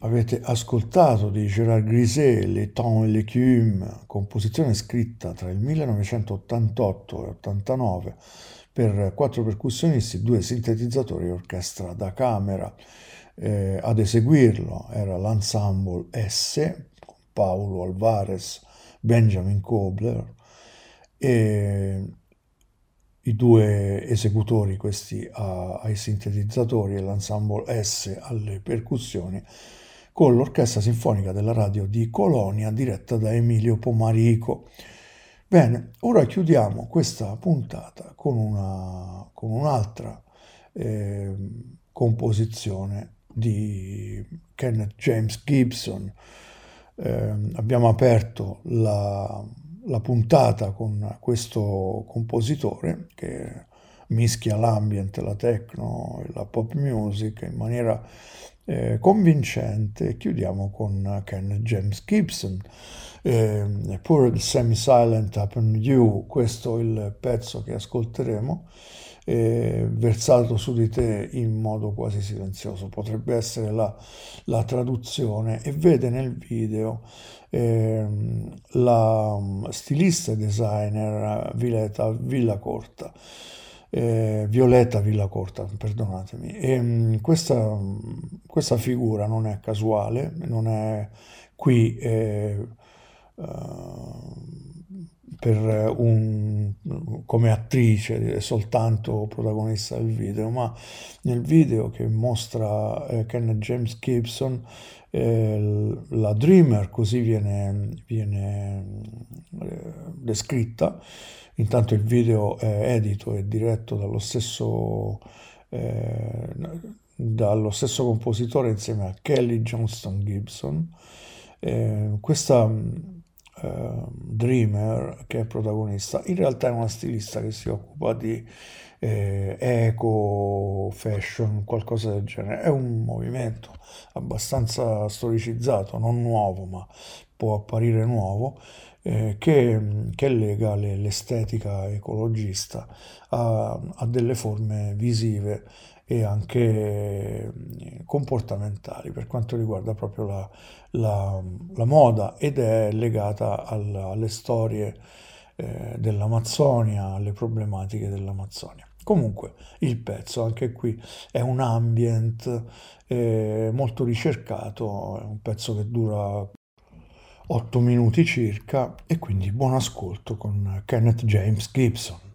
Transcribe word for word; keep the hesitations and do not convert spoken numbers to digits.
Avete ascoltato di Gérard Griset Les Temps et l'Écume, composizione scritta tra il millenovecentottantotto e ottantanove per quattro percussionisti, due sintetizzatori e orchestra da camera. Eh, ad eseguirlo era l'Ensemble S, con Paulo Alvarez, Benjamin Kobler e i due esecutori, questi a, ai sintetizzatori e l'Ensemble S alle percussioni, con l'Orchestra Sinfonica della Radio di Colonia diretta da Emilio Pomarico. Bene, ora chiudiamo questa puntata con, una, con un'altra eh, composizione di Kenneth James Gibson. Eh, abbiamo aperto la, la puntata con questo compositore che mischia l'ambient, la techno e la pop music in maniera eh, convincente. Chiudiamo con Kenneth James Gibson. Eh, Pour the Semi-Silent Upon You, questo è il pezzo che ascolteremo, eh, versato su di te in modo quasi silenzioso, potrebbe essere la, la traduzione, e vede nel video eh, la stilista e designer Violeta Villacorta. Eh, Violetta Villacorta, perdonatemi. E, questa, questa figura non è casuale, non è qui eh, per un, come attrice, soltanto protagonista del video, ma nel video che mostra eh, Kenneth James Gibson, eh, la Dreamer, così viene, viene eh, descritta. Intanto il video è edito e diretto dallo stesso, eh, dallo stesso compositore insieme a Kelly Johnston Gibson. Eh, questa eh, Dreamer, che è protagonista, in realtà è una stilista che si occupa di eh, eco, fashion, qualcosa del genere. È un movimento abbastanza storicizzato, non nuovo, ma può apparire nuovo, eh, che, che lega le, l'estetica ecologista a, a delle forme visive e anche eh, comportamentali per quanto riguarda proprio la, la, la moda, ed è legata al, alle storie eh, dell'Amazzonia, alle problematiche dell'Amazzonia. Comunque il pezzo anche qui è un ambient eh, molto ricercato, è un pezzo che dura otto minuti circa, e quindi buon ascolto con Kenneth James Gibson.